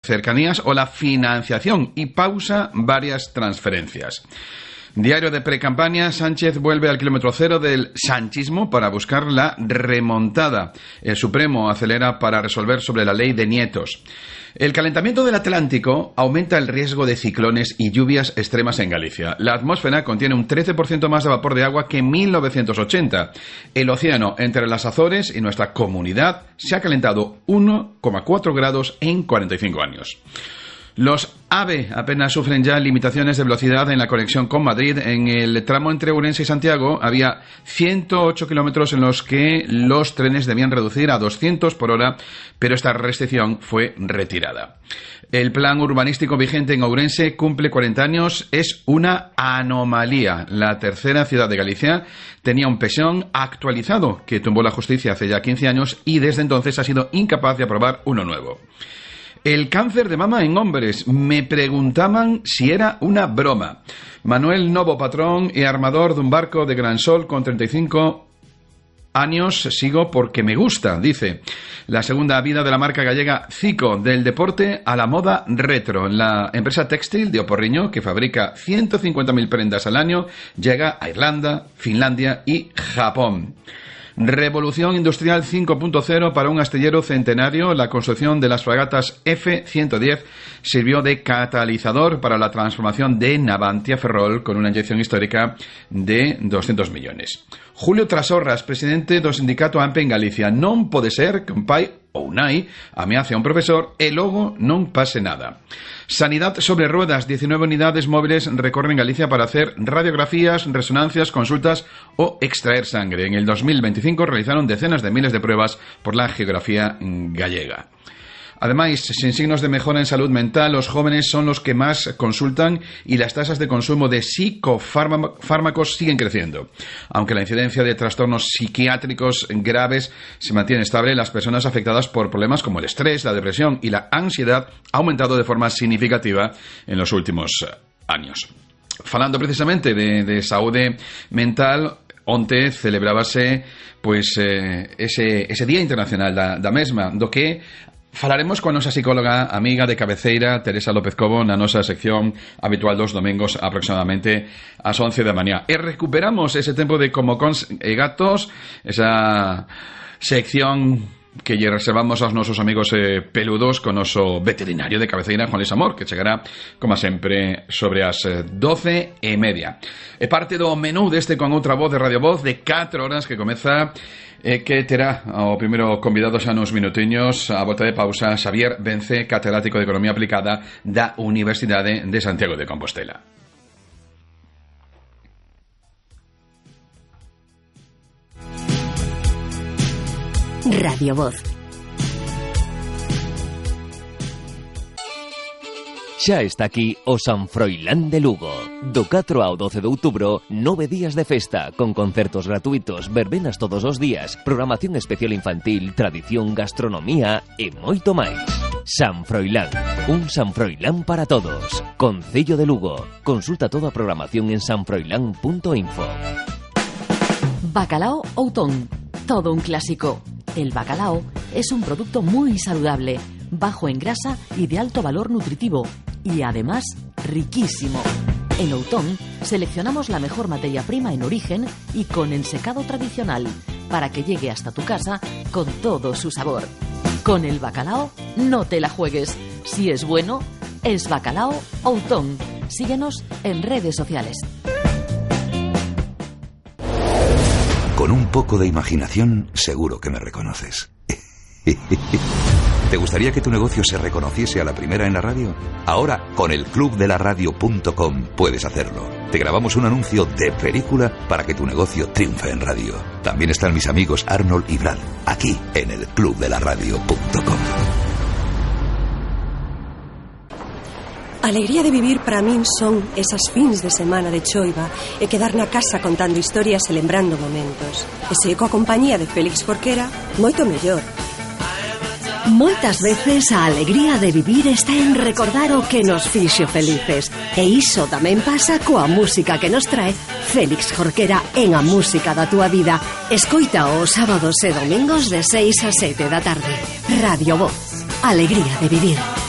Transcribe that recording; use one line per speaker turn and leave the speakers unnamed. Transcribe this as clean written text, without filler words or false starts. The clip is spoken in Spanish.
cercanías o la financiación y pausa varias transferencias. Diario de precampaña, Sánchez vuelve al kilómetro cero del sanchismo para buscar la remontada. El Supremo acelera para resolver sobre la ley de nietos. El calentamiento del Atlántico aumenta el riesgo de ciclones y lluvias extremas en Galicia. La atmósfera contiene un 13% más de vapor de agua que en 1980. El océano entre las Azores y nuestra comunidad se ha calentado 1,4 grados en 45 años. Los AVE apenas sufren ya limitaciones de velocidad en la conexión con Madrid. En el tramo entre Ourense y Santiago había 108 kilómetros en los que los trenes debían reducir a 200 por hora, pero esta restricción fue retirada. El plan urbanístico vigente en Ourense cumple 40 años. Es una anomalía. La tercera ciudad de Galicia tenía un PSOE actualizado que tumbó la justicia hace ya 15 años y desde entonces ha sido incapaz de aprobar uno nuevo. El cáncer de mama en hombres. Me preguntaban si era una broma. Manuel Novo, patrón y armador de un barco de Gran Sol con 35 años, sigo porque me gusta, dice. La segunda vida de la marca gallega Zico, del deporte a la moda retro. La empresa textil de Oporriño, que fabrica 150.000 prendas al año, llega a Irlanda, Finlandia y Japón. Revolución Industrial 5.0 para un astillero centenario. La construcción de las fragatas F-110 sirvió de catalizador para la transformación de Navantia Ferrol con una inyección histórica de 200 millones. Julio Trasorras, presidente do sindicato AMPE en Galicia. Non pode ser que un pai ou un nai ameace a un profesor e logo non pase nada. Sanidad sobre ruedas. 19 unidades móviles recorren Galicia para hacer radiografías, resonancias, consultas o extraer sangre. En el 2025 realizaron decenas de miles de pruebas por la geografía gallega. Además, sin signos de mejora en salud mental, los jóvenes son los que más consultan y las tasas de consumo de psicofármacos siguen creciendo. Aunque la incidencia de trastornos psiquiátricos graves se mantiene estable, las personas afectadas por problemas como el estrés, la depresión y la ansiedad ha aumentado de forma significativa en los últimos años. Falando precisamente de saúde mental, onte celebrábase ese Día Internacional da mesma, do que falaremos con nosa psicóloga amiga de cabeceira, Teresa López Cobo, na nosa sección habitual dos domingos aproximadamente ás 11 da mañá. E recuperamos ese tempo de Como Cons e Gatos, esa sección que lle reservamos aos nosos amigos peludos con noso veterinario de cabeceira, Juan Luis Amor, que chegará, como sempre, sobre as 12:30. É parte do menú deste Con Outra Voz de Radio Voz de 4 horas que comeza, que terá o primeiro convidado xa nos minutiños. A volta de pausa, Xavier Vence, catedrático de Economía Aplicada da Universidade de Santiago de Compostela.
Radio Voz.
Xa está aquí o San Froilán de Lugo. Do 4 ao 12 de outubro, 9 días de festa, con concertos gratuitos, verbenas todos os días, programación especial infantil, tradición, gastronomía e moito máis. San Froilán, un San Froilán para todos. Concello de Lugo. Consulta toda a programación en sanfroilán.info.
Bacalao Outón, todo un clásico. El bacalao es un producto muy saludable, bajo en grasa y de alto valor nutritivo, y además riquísimo. En Outón seleccionamos la mejor materia prima en origen y con ensecado tradicional, para que llegue hasta tu casa con todo su sabor. Con el bacalao no te la juegues. Si es bueno, es Bacalao Outón. Síguenos en redes sociales.
Con un poco de imaginación, seguro que me reconoces. ¿Te gustaría que tu negocio se reconociese a la primera en la radio? Ahora, con el clubdelaradio.com puedes hacerlo. Te grabamos un anuncio de película para que tu negocio triunfe en radio. También están mis amigos Arnold y Brad, aquí en el clubdelaradio.com.
Alegría de vivir para min son esas fins de semana de choiva e quedar na casa contando historias e lembrando momentos. E se coa compañía de Félix Jorquera, moito mellor.
Moitas veces a alegría de vivir está en recordar o que nos fixo felices. E iso tamén pasa coa música que nos trae Félix Jorquera en A Música da Túa Vida. Escoita os sábados e domingos de 6 a 7 da tarde. Radio Voz. Alegría de vivir.